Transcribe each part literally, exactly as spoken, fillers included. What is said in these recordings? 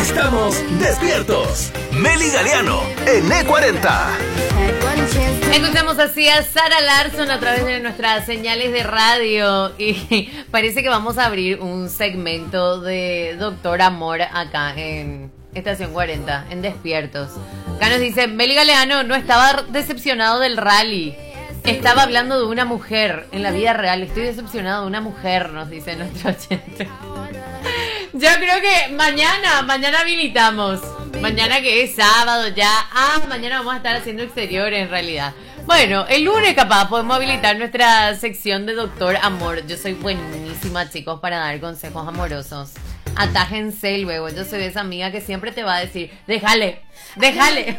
Estamos despiertos. Meli Galeano en E cuarenta. Escuchamos así a Sara Larsson a través de nuestras señales de radio y parece que vamos a abrir un segmento de Doctor Amor acá en Estación cuarenta, en Despiertos. Acá nos dice, Meli Galeano no estaba decepcionado del rally, estaba hablando de una mujer en la vida real. Estoy decepcionado de una mujer, nos dice nuestro oyente. Yo creo que mañana, mañana habilitamos. Mañana que es sábado ya. Ah, mañana vamos a estar haciendo exteriores en realidad. Bueno, el lunes capaz podemos habilitar nuestra sección de Doctor Amor. Yo soy buenísima, chicos, para dar consejos amorosos. Atájense luego. Yo soy esa amiga que siempre te va a decir, déjale, déjale.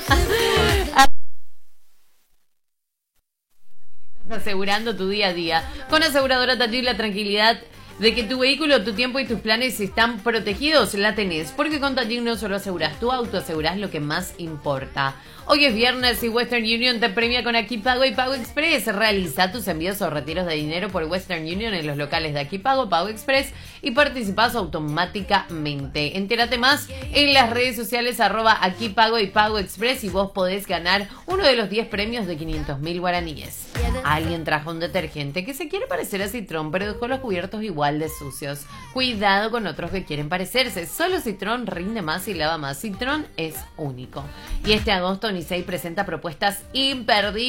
Asegurando tu día a día. Con Aseguradora Taller, la tranquilidad de que tu vehículo, tu tiempo y tus planes están protegidos, la tenés. Porque con Taller no solo aseguras tu auto, aseguras lo que más importa. Hoy es viernes y Western Union te premia con Aquí Pago y Pago Express. Realiza tus envíos o retiros de dinero por Western Union en los locales de Aquí Pago, Pago Express y participás automáticamente. Entérate más en las redes sociales arroba Aquí Pago y Pago Express y vos podés ganar uno de los diez premios de quinientos mil guaraníes. Alguien trajo un detergente que se quiere parecer a Citrón, pero dejó los cubiertos igual de sucios. Cuidado con otros que quieren parecerse. Solo Citrón rinde más y lava más. Citrón es único. Y este agosto Nisei presenta propuestas imperdibles